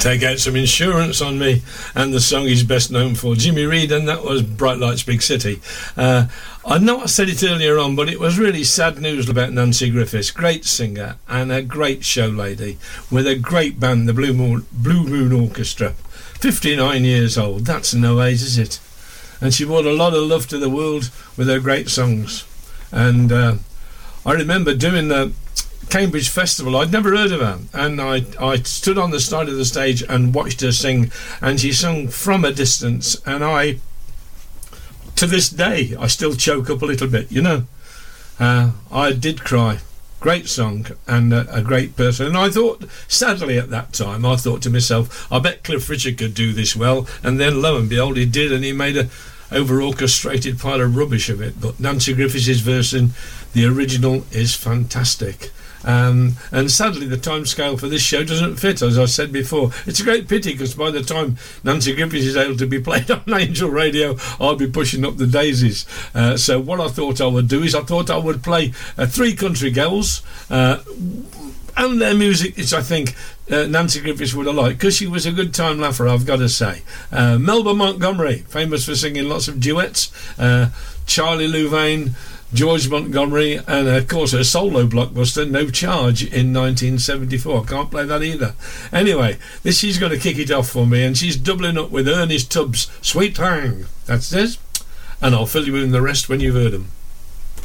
Take Out Some Insurance on Me, and the song he's best known for, Jimmy Reed, and that was Bright Lights Big City. I know I said it earlier on, but it was really sad news about Nanci Griffiths. Great singer and a great show lady with a great band, the Blue Moon Orchestra. 59 years old, that's no age, is it? And she brought a lot of love to the world with her great songs. And I remember doing the Cambridge Festival. I'd never heard of her, and I stood on the side of the stage and watched her sing, and she sung From a Distance, and to this day I still choke up a little bit, you know. I did cry. Great song and a great person. And I thought, sadly at that time, I thought to myself, I bet Cliff Richard could do this well, and then lo and behold he did, and he made a over-orchestrated pile of rubbish of it. But Nanci Griffiths' version, the original, is fantastic. And sadly the time scale for this show doesn't fit, as I said before. It's a great pity, because by the time Nanci Griffiths is able to be played on Angel Radio, I'll be pushing up the daisies. So what I thought I would do is I thought I would play 3 country girls and their music, which I think Nanci Griffiths would have liked, because she was a good time laugher, I've got to say. Melba Montgomery, famous for singing lots of duets, Charlie Louvain, George Montgomery, and of course her solo blockbuster No Charge in 1974. Can't play that either. Anyway, she's going to kick it off for me, and she's doubling up with Ernest Tubbs' Sweet Thing. That's it, and I'll fill you in the rest when you've heard them.